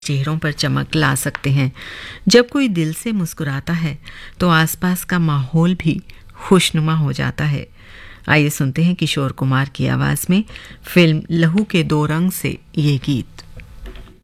चेहरों पर चमक ला सकते हैं। जब कोई दिल से मुस्कुराता है तो आसपास का माहौल भी खुशनुमा हो जाता है। आइए सुनते हैं किशोर कुमार की आवाज में फिल्म लहू के दो रंग से ये गीत।